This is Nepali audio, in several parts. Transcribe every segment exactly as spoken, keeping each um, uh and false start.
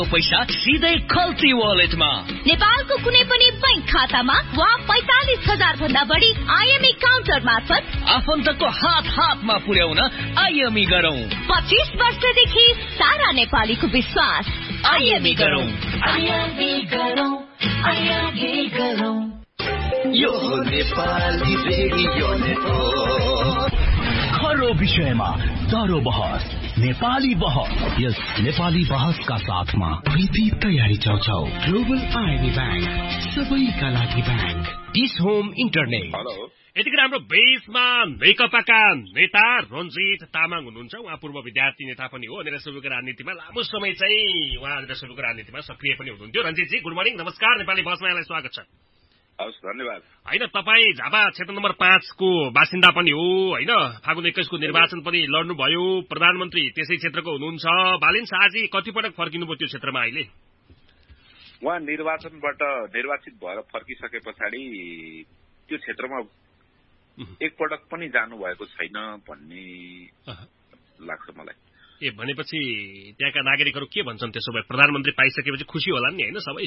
पैसा सिधै खल्ती वालेटमा नेपालको कुनै पनि बैंक खातामा वा पैंतालीस हजार भन्दा बढी आइएमई काउन्टर मार्फत आफन्तको हात हातमा पुर्याउन आइएमई गरौँ। पच्चीस वर्षदेखि सारा नेपालीको विश्वास। आइएमई गरौँ, आइएमई गरौँ, आइएमई गरौँ। यो नेपाली रेडियो नेटवर्क। खरो विषयमा दरो बहस, नेपाली बहस। यस नेपाली बहसका साथमा प्रीति तयारी चाउचाउ, ग्लोबल आइएमई ब्याङ्क, सबैका लागि bank, dish home internet. Hello, यतिखेर हाम्रो बेसमा नेकपाका नेता रञ्जित तामाङ हुनुहुन्छ। उहाँ पूर्व विद्यार्थी नेता पनि हो। नेतृत्वको राजनीतिमा लामो समय चाहिँ उहाँ नेतृत्वको राजनीतिमा सक्रिय पनि हुनुहुन्थ्यो। रञ्जितजी, गुड मर्निङ, नमस्कार। नेपाली बहसमा यहाँलाई स्वागत छ। हवस्, धन्यवाद। होइन, तपाईँ झापा क्षेत्र नम्बर पाँचको बासिन्दा पनि हो, होइन? फागुन एक्काइसको निर्वाचन पनि लड्नुभयो, प्रधानमन्त्री त्यसै क्षेत्रको हुनुहुन्छ। बालिन शाहजी कतिपटक फर्किनुभयो त्यो क्षेत्रमा अहिले? उहाँ निर्वाचनबाट निर्वाचित भएर फर्किसके पछाडि त्यो क्षेत्रमा एकपटक पनि जानुभएको छैन भन्ने लाग्छ मलाई। ए, भनेपछि त्यहाँका नागरिकहरू के भन्छन् त्यसो भए? प्रधानमन्त्री पाइसकेपछि खुसी होला नि, होइन सबै?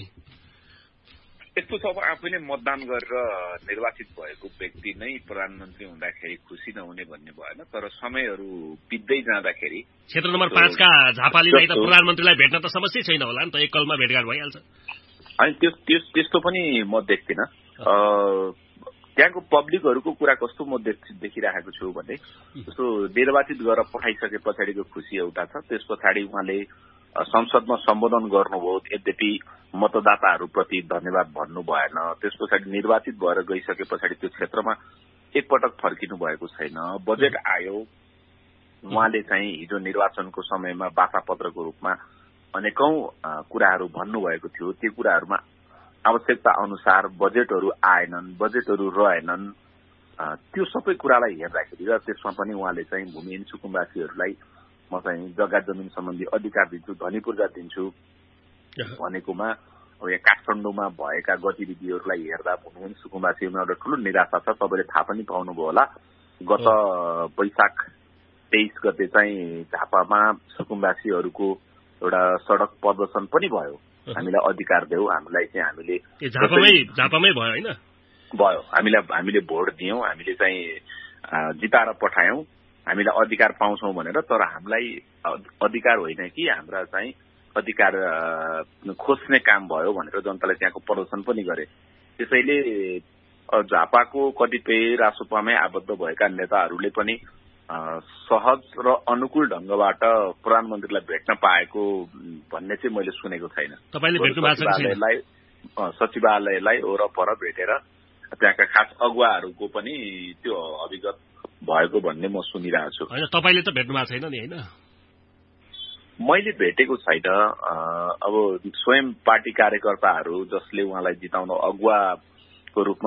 यस्तो छ, अब आफैले मतदान गरेर निर्वाचित भएको व्यक्ति नै प्रधानमन्त्री हुँदाखेरि खुसी नहुने भन्ने भएन, तर समयहरू बित्दै जाँदाखेरि क्षेत्र नम्बर पाँचका झापालीलाई त प्रधानमन्त्रीलाई भेट्न त समस्या छैन होला नि त, एक कलमा भेटघाट भइहाल्छ। अनि त्यो त्यस्तो पनि म देख्दिनँ। त्यहाँको पब्लिकहरूको कुरा कस्तो म देखिरहेको छु भने, जस्तो निर्वाचित गरेर पठाइसके पछाडिको खुसी एउटा छ। त्यस पछाडि उहाँले संसदमा सम्बोधन गर्नुभयो, यद्यपि मतदाताहरूप्रति धन्यवाद भन्नु भएन। त्यस पछाडि निर्वाचित भएर गइसके पछाडि त्यो क्षेत्रमा एकपटक फर्किनु भएको छैन। बजेट आयो, उहाँले चाहिँ हिजो निर्वाचनको समयमा वार्तापत्रको रूपमा अनेकौं कुराहरू भन्नुभएको थियो। त्यो कुराहरूमा आवश्यकता अनुसार बजेटहरू आएनन्, बजेटहरू रहेनन्। त्यो सबै कुरालाई हेर्दाखेरि र त्यसमा पनि उहाँले चाहिँ भूमिहीन सुकुम्बासीहरूलाई म चाहिँ जग्गा जमिन सम्बन्धी अधिकार दिन्छु, धनी पूर्जा दिन्छु भनेकोमा अब यहाँ काठमाडौँमा भएका गतिविधिहरूलाई हेर्दा भूमिहीन सुकुम्बासीमा एउटा ठूलो निराशा छ। तपाईँले थाहा पनि पाउनुभयो होला, गत वैशाख तेइस गते चाहिँ झापामा सुकुम्बासीहरूको एउटा सड़क प्रदर्शन पनि भयो। हामीलाई अधिकार देऊ, हामीलाई चाहिँ हामीले झापामै भयो, होइन? भयो, हामीलाई हामीले भोट दियौं, हामीले चाहिँ जिताएर पठायौं, हामीलाई अधिकार पाउँछौं भनेर। तर हामीलाई अधिकार होइन कि हाम्रा चाहिँ अधिकार खोज्ने काम भयो भनेर जनताले त्यहाँको प्रदर्शन पनि गरे। त्यसैले झापाको कतिपय रासोपामै आबद्ध भएका नेताहरूले पनि सहज र अनुकूल ढंगबाट प्रधानमन्त्रीलाई भेट्न पाएको भन्ने चाहिँ मैले सुनेको छैन। तपाईले भेट्नु भएको सचिवालयलाई सचिवालयलाई वरपर भेटेर त्यहाँका खास अगुवाहरूको पनि त्यो अभिगत भएको भन्ने म सुनिरहेको छु। होइन, तपाईले त भेट्नु भएको छैन नि, होइन? मैले भेटेको छैन। अब स्वयं पार्टी कार्यकर्ताहरू जसले उहाँलाई जिताउन अगुवाको रूपमा